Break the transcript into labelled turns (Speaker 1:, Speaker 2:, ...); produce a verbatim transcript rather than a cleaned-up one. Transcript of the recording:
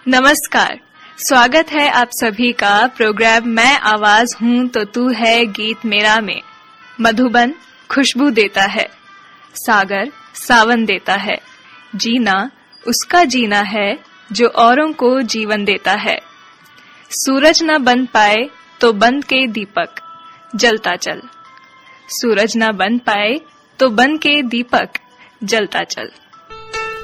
Speaker 1: नमस्कार, स्वागत है आप सभी का प्रोग्राम मैं आवाज हूँ तो तू है गीत मेरा में। मधुबन खुशबू देता है, सागर सावन देता है, जीना उसका जीना है जो औरों को जीवन देता है। सूरज न बन पाए तो बन के दीपक जलता चल, सूरज न बन पाए तो बन के दीपक जलता चल।